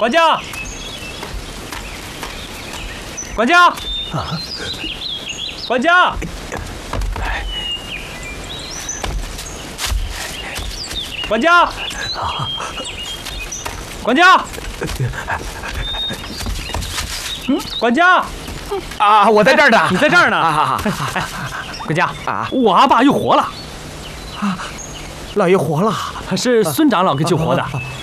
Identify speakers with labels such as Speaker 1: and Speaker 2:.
Speaker 1: 管家，管家，管家，管家，管家，管家。
Speaker 2: 啊，我在这儿呢，
Speaker 1: 你在这儿呢。管家，我阿爸又活了。
Speaker 2: 老爷活了，
Speaker 1: 是孙长老给救活的。